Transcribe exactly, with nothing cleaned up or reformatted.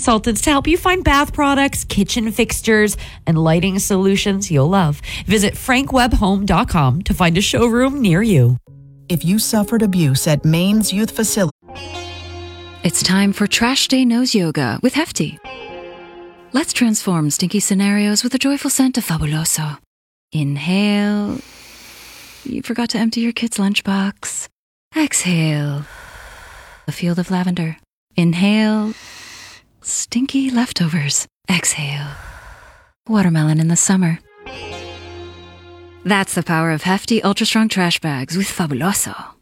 consultants to help you find bath products, kitchen fixtures, and lighting solutions you'll love. Visit frank web home dot com to find a showroom near you. If you suffered abuse at Maine's youth facility... It's time for Trash Day Nose Yoga with Hefty. Let's transform stinky scenarios with a joyful scent of Fabuloso. Inhale. You forgot to empty your kid's lunchbox. Exhale. A field of lavender. Inhale. Stinky leftovers. Exhale. Watermelon in the summer. That's the power of Hefty Ultra Strong Trash Bags with Fabuloso.